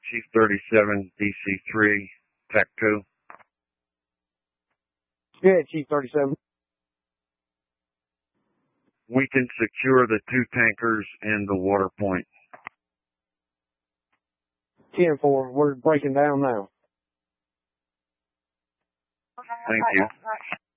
Chief 37, DC3, TAC2. Yeah, Chief 37. We can secure the 2 tankers and the water point. 10-4, we're breaking down now. Thank you.